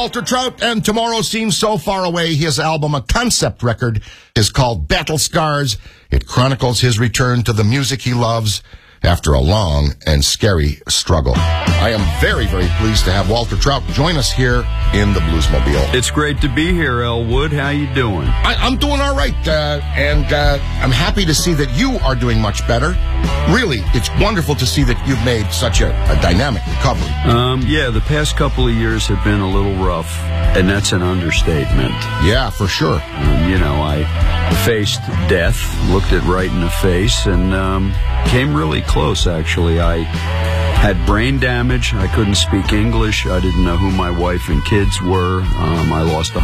Walter Trout, and tomorrow seems so far away. His album, a concept record, is called Battle Scars. It chronicles his return to the music he loves after a long and scary struggle. I am very, very pleased to have Walter Trout join us here in the Bluesmobile. It's great to be here, Elwood. How you doing? I'm doing all right, and I'm happy to see that you are doing much better. Really, it's wonderful to see that you've made such a dynamic recovery. Yeah, the past couple of years have been a little rough, and that's an understatement. Yeah, for sure. I faced death, looked it right in the face, and came really close, actually. I had brain damage. I couldn't speak English. I didn't know who my wife and kids were. I lost